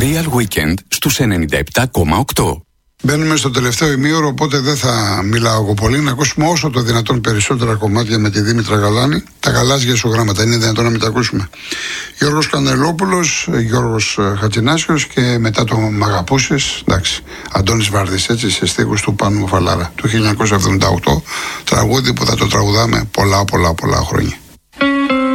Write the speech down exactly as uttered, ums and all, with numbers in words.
Real Weekend στους ενενήντα επτά κόμμα οκτώ. Μπαίνουμε στο τελευταίο ημίωρο, οπότε δεν θα μιλάω εγώ πολύ. Να ακούσουμε όσο το δυνατόν περισσότερα κομμάτια με τη Δήμητρα Γαλάνη. Τα γαλάζια ισογράμματα, είναι δυνατόν να μην τα ακούσουμε. Γιώργος Κανελόπουλος, Γιώργος Χατζηνάσιος και μετά το Μ' αγαπούσες, εντάξει, Αντώνης Βάρδης, έτσι, σε στίχους του Πάνου Φαλάρα, του χίλια εννιακόσια εβδομήντα οκτώ. Τραγούδι που θα το τραγουδάμε πολλά πολλά πολλά χρόνια.